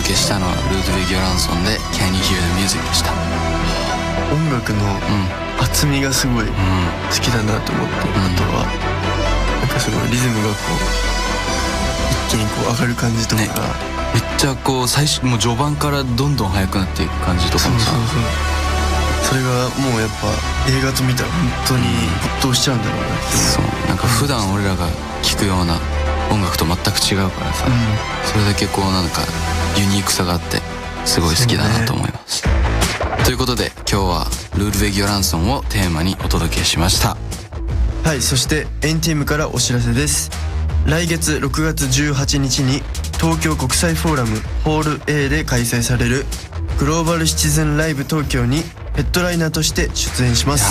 けしたのはルードヴィギ・ヨランソンで Can You Hear the Music でした。 音楽の厚みがすごい好きだなと思って、あとはなんかすごいリズムがこう一気にこう上がる感じとか、ね、 めっちゃこう最初もう序盤からどんどん速くなっていく感じとかもさ、 それがもうやっぱ映画と見たら本当に没頭しちゃうんだろうなって。 そうなんか普段俺らが聴くような音楽と全く違うからさ、それだけこうなんかユニークさがあってすごい好きだなと思います、ね、ということで今日はルードヴィギ・ヨランソンをテーマにお届けしました。 はい、そして&TEAMからお知らせです。来月6月18日に東京国際フォーラムホール A で開催されるグローバルシチズンライブ東京にヘッドライナーとして出演します。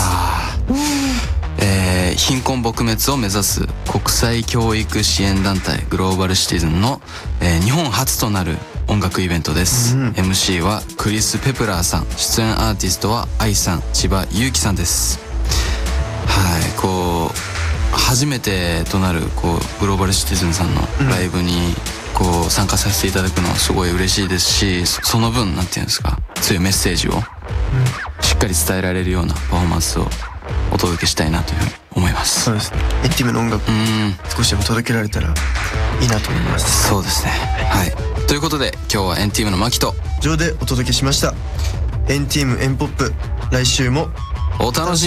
貧困撲滅を目指す国際教育支援団体グローバルシティズンの、日本初となる音楽イベントです、MC はクリス・ペプラーさん、出演アーティストは愛さん、千葉祐希さんです。はい、こう初めてとなるこうグローバルシティズンさんのライブにこう参加させていただくのはすごい嬉しいですし、その分なんていうんですか、強いメッセージをしっかり伝えられるようなパフォーマンスをお届けしたいなというふうに思います。 そうですね、&TEAMの音楽少しでも届けられたらいいなと思います。 そうですね、はい、ということで今日は&TEAMのマキとジョーでお届けしました。&TEAM&POP、来週もお楽しみに。